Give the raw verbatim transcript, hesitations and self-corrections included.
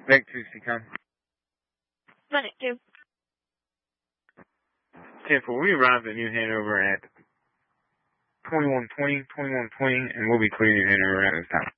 Back to Seacom. Minute two. ten four, we arrived at New Hanover at twenty-one twenty, twenty-one twenty, and we'll be clearing New Hanover at this time.